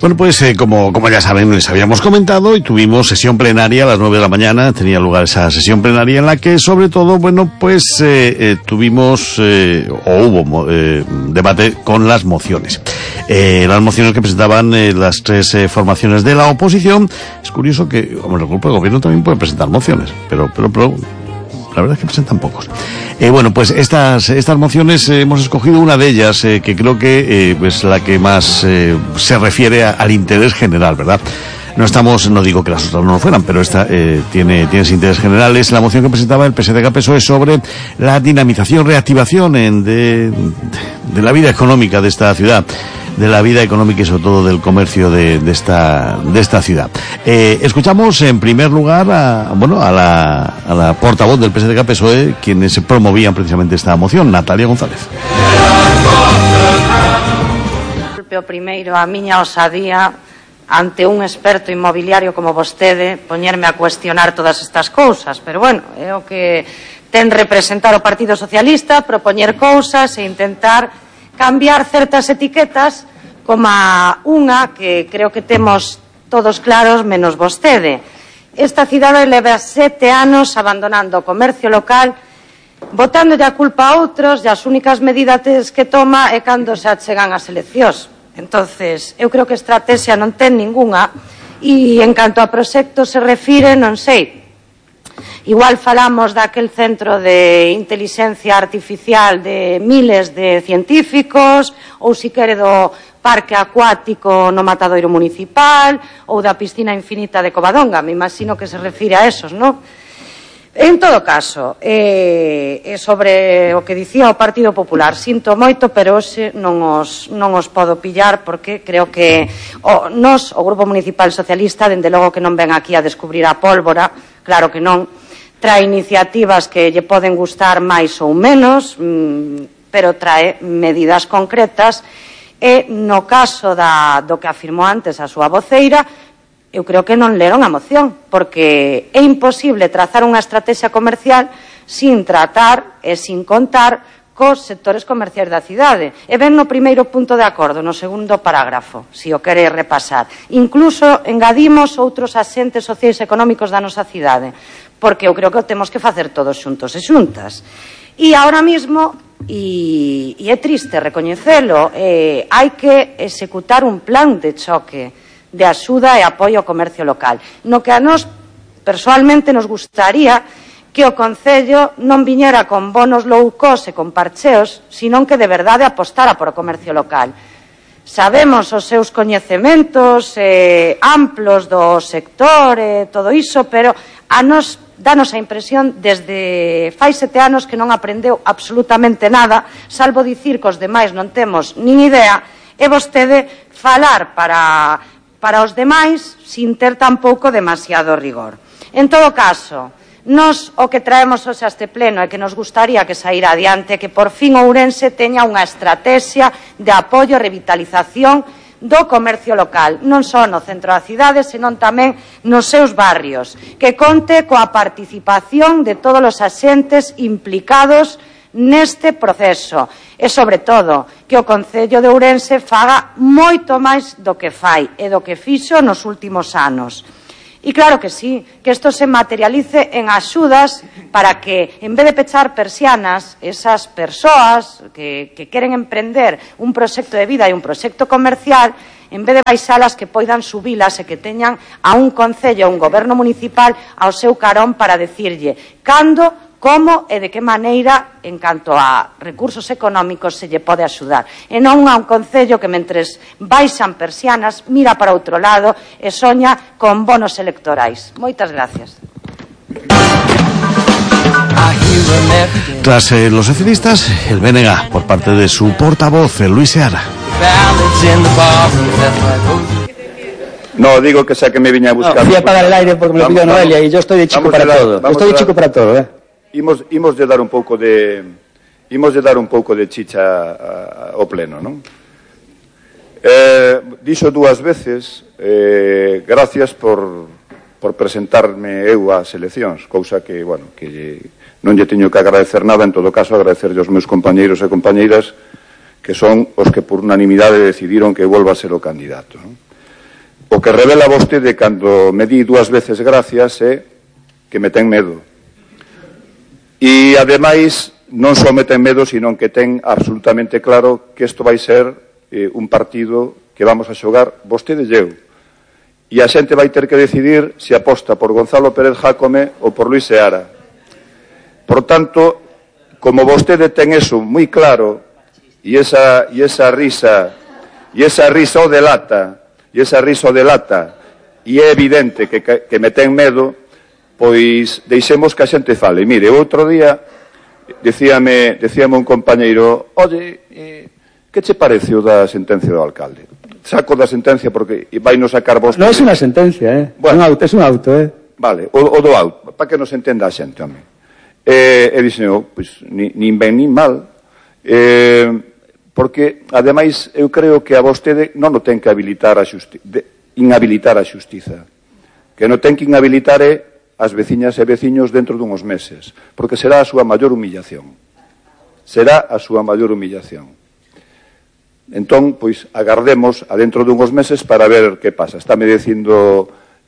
Bueno, pues como ya saben, les habíamos comentado y tuvimos sesión plenaria a las 9 de la mañana. Tenía lugar esa sesión plenaria en la que, sobre todo, bueno, pues tuvimos hubo debate con las mociones. Las mociones que presentaban las tres formaciones de la oposición. Es curioso que, el grupo de gobierno también puede presentar mociones, pero la verdad es que presentan pocos. Bueno, pues estas mociones hemos escogido una de ellas que creo que es la que más se refiere al interés general, ¿verdad? No digo que las otras no lo fueran, pero esta tiene ese interés general. Es la moción que presentaba el PSDG-PSOE sobre la dinamización, reactivación de la vida económica de esta ciudad, de la vida económica y sobre todo del comercio de esta ciudad. Escuchamos en primer lugar a la portavoz del PSDG-PSOE, quienes promovían precisamente esta moción, Natalia González. Primeiro, a miña osadía ante un experto inmobiliario como vostede, poñerme a cuestionar todas estas cousas, pero bueno, é o que ten representar o Partido Socialista, propoñer cousas e intentar cambiar certas etiquetas como unha que creo que temos todos claros menos vostede. Esta cidade leva 7 anos abandonando o comercio local, botándolle a culpa a outros, e as únicas medidas que toma é cando se achegan as eleccións. Entonces, eu creo que estrategia non ten ningunha, e en canto a proxectos se refire, non sei. Igual falamos daquel centro de inteligencia artificial de miles de científicos, ou si quere do parque acuático no matadoiro municipal, ou da piscina infinita de Covadonga. Me imagino que se refire a esos, non? En todo caso, sobre o que dicía o Partido Popular, sinto moito, pero hoxe non os podo pillar, porque creo que nós, o Grupo Municipal Socialista, dende logo que non ven aquí a descubrir a pólvora, claro que non, trae iniciativas que lle poden gustar máis ou menos, pero trae medidas concretas, e no caso do que afirmou antes a súa voceira, eu creo que non leron a moción, porque é imposible trazar unha estrategia comercial sin tratar e sin contar cos sectores comerciais da cidade. E ven no primeiro punto de acordo, no segundo parágrafo, se o quere repasar. Incluso engadimos outros axentes sociais e económicos da nosa cidade, porque eu creo que o temos que facer todos xuntos e xuntas. E ahora mismo, e é triste recoñecelo, hai que executar un plan de choque de axuda e apoio ao comercio local, no que a nós persoalmente nos gustaría que o Concello non viñera con bonos low cost e con parcheos, senón que de verdade apostara por o comercio local. Sabemos os seus coñecementos amplos do sector e todo iso, pero a nós danos a impresión desde fai 7 anos que non aprendeu absolutamente nada, salvo dicir que os demais non temos nin idea, e vostede falar para os demais sin ter tampouco demasiado rigor. En todo caso, nós o que traemos hoxe a este pleno é que nos gustaría que saíra adiante, que por fin Ourense teña unha estrategia de apoio e revitalización do comercio local, non só no centro da cidade, senón tamén nos seus barrios, que conte coa participación de todos os axentes implicados neste proceso e, sobre todo, que o Concello de Ourense faga moito máis do que fai e do que fixo nos últimos anos. E claro que sí, que isto se materialice en axudas para que, en vez de pechar persianas, esas persoas que queren emprender un proxecto de vida e un proxecto comercial, en vez de baixalas, que poidan subilas e que teñan a un Concello, a un goberno municipal ao seu carón para decirlle cando, como e de que maneira, en canto a recursos económicos, se lle pode axudar. E non a un Concello que, mentres baixan persianas, mira para outro lado e soña con bonos electorais. Moitas gracias. Tras los socialistas, el BNG, por parte de su portavoz, Luis Seara. No, digo que sea que me viña a buscar. Fui a apagar el aire porque me lo pidió Noelia y yo estoy de chico para todo. Estoy de chico para todo, Imos de dar un pouco de chicha ao pleno, non? Dixo 2 veces gracias por presentarme eu ás eleccións, cousa que, bueno, que non lle teño que agradecer nada, en todo caso agradecerlle aos meus compañeiros e compañeiras que son os que por unanimidade decidiron que volva a ser o candidato, non? o que revela vostede cando me di 2 veces gracias é que me ten medo. E, ademais, non só me ten medo, sino que ten absolutamente claro que isto vai ser un partido que vamos a xogar vostede e eu. E a xente vai ter que decidir se aposta por Gonzalo Pérez Jácome ou por Luis Seara. Por tanto, como vostede ten eso moi claro, e esa risa o delata, e é evidente que me ten medo, pois deixemos que a xente fale. Mire, outro día decíame un compañeiro, oye, que che parece o da sentencia do alcalde? Saco da sentencia porque vai nos sacar vostede. Non é unha sentencia, bueno, é un auto, Vale, o do auto, para que nos entenda a xente, home. E dixen, pois, nin ben nin mal, porque, ademais, eu creo que a vostede non o ten que inhabilitar a xustiza. Que non ten que inhabilitar as veciñas e veciños dentro dunhos meses, porque será a súa maior humillación. Entón, pois, agardemos a dentro dunhos meses para ver que pasa. Estáme dicindo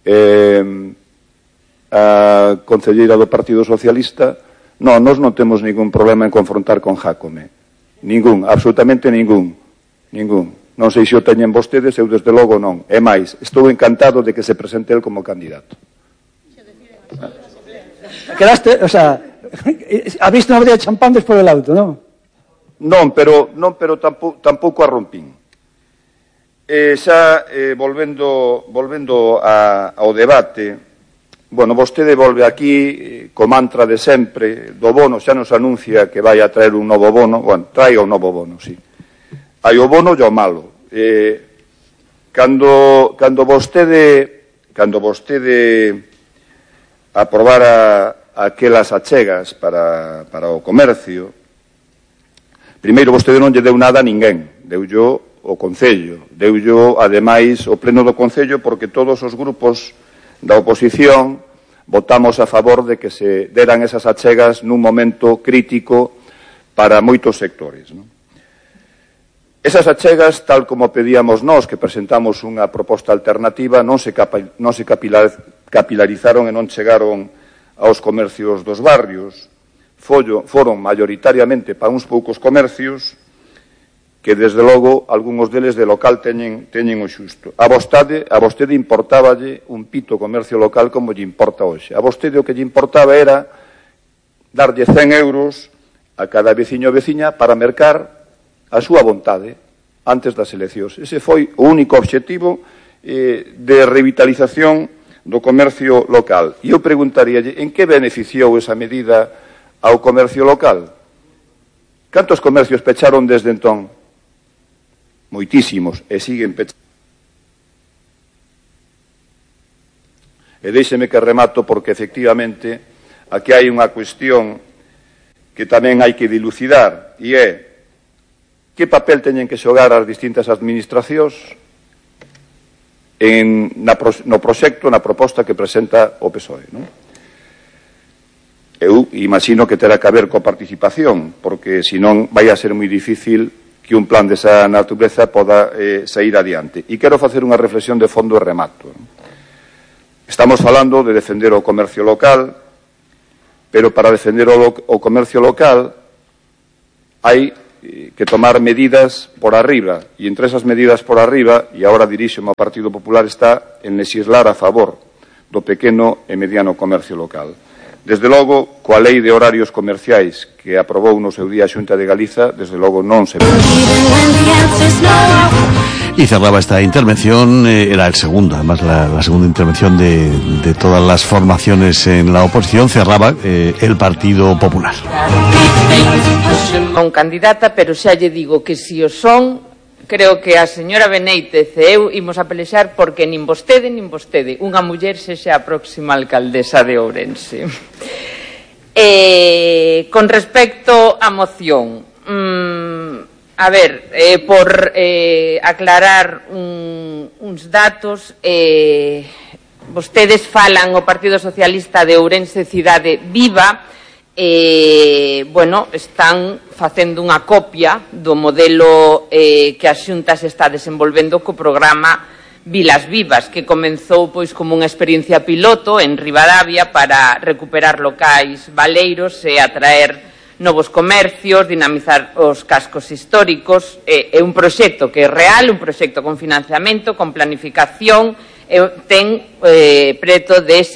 a concelleira do Partido Socialista, nós non temos ningún problema en confrontar con Jácome. Ningún, absolutamente ningún. Non sei se o teñen vostedes, eu desde logo non. É máis, estou encantado de que se presente el como candidato. Quedaste, o sea, habiste unha botella de champán despois del auto, non? Non, pero tampouco a rompín. Xa, volvendo ao debate, bueno, vostede volve aquí co mantra de sempre do bono, xa nos anuncia que vai a traer un novo bono, bueno, trae un novo bono, sí. Hai o bono e o malo. Cando vostede aprobara aquelas achegas para o comercio, primeiro vostede non lle deu nada a ninguén, deullo o Concello, deullo, ademais, o pleno do Concello, porque todos os grupos da oposición votamos a favor de que se deran esas achegas nun momento crítico para moitos sectores, non? Esas achegas, tal como pedíamos nós, que presentamos unha proposta alternativa, non se capilarizaron e non chegaron aos comercios dos barrios. Foron maioritariamente para uns poucos comercios que, desde logo, algúns deles de local teñen o xusto. A vostede importáballe un pito comercio local como lle importa hoxe. A vostede o que lle importaba era darlle 100 euros a cada veciño ou veciña para mercar a súa vontade antes das eleccións. Ese foi o único obxectivo de revitalización do comercio local. E eu preguntaríalle, en que beneficiou esa medida ao comercio local? Cantos comercios pecharon desde entón? Moitísimos, e siguen pechando. E déixeme que remato porque, efectivamente, aquí hai unha cuestión que tamén hai que dilucidar, e é que papel teñen que xogar as distintas administracións no proxecto, na proposta que presenta o PSOE, non? Eu imagino que terá que haber coa participación, porque senón vai a ser moi difícil que un plan desa natureza poda sair adiante. E quero facer unha reflexión de fondo e remato. Estamos falando de defender o comercio local, pero para defender o comercio local hai que tomar medidas por arriba, e entre esas medidas por arriba, e agora dirixo-me ao Partido Popular, está en lexislar a favor do pequeno e mediano comercio local. Desde logo, coa lei de horarios comerciais que aprobou no seu día a Xunta de Galiza, desde logo non se... Y cerraba esta intervención, era el segundo, además la segunda intervención de todas las formaciones en la oposición, cerraba el Partido Popular. Un candidata, pero xa lle digo que si o son, creo que a señora Beneitez e eu imos a pelexar porque nin vostede, unha muller sexa a próxima alcaldesa de Ourense. Con respecto á moción, a ver, por aclarar uns datos, vostedes falan o Partido Socialista de Ourense Cidade Viva, bueno, están facendo unha copia do modelo que a Xunta se está desenvolvendo co programa Vilas Vivas, que comenzou pois como unha experiencia piloto en Ribadavia para recuperar locais baleiros e atraer novos comercios, dinamizar os cascos históricos. É un proxecto que é real, un proxecto con financiamento, con planificación, ten preto de